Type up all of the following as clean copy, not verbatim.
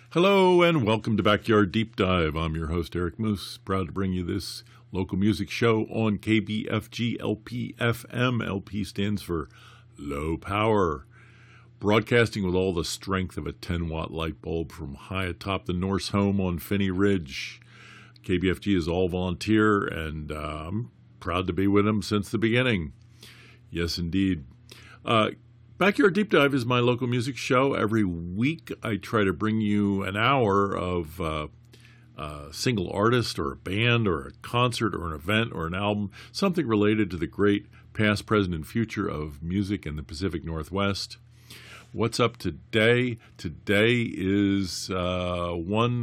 Hello and welcome to Backyard Deep Dive. I'm your host, Eric Moose, proud to bring you this local music show on KBFG LP FM. LP stands for Low Power. Broadcasting with all the strength of a 10-watt light bulb from high atop the Norse home on Phinney Ridge. KBFG is all volunteer, and I'm proud to be with them since the beginning. Yes, indeed. Backyard Deep Dive is my local music show. Every week I try to bring you an hour of a single artist or a band or a concert or an event or an album, something related to the great past, present, and future of music in the Pacific Northwest. What's up today? Today is number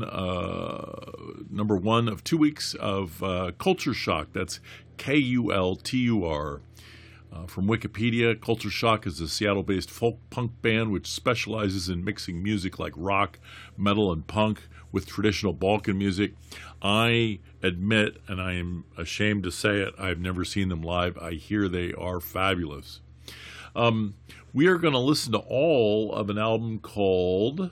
one of 2 weeks of Culture Shock. That's Kultur. From Wikipedia, Culture Shock is a Seattle-based folk punk band which specializes in mixing music like rock, metal, and punk with traditional Balkan music. I admit, and I am ashamed to say it, I've never seen them live. I hear they are fabulous. We are going to listen to all of an album called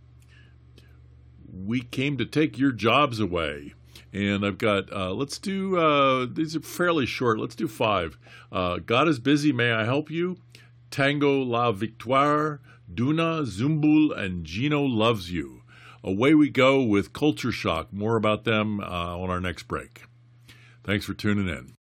We Came to Take Your Jobs Away. And I've got, let's do, these are fairly short. Let's do 5. God is Busy, May I Help You? Tango La Victoire, Duna, Zumbul, and Gino Loves You. Away we go with Culture Shock. More about them on our next break. Thanks for tuning in.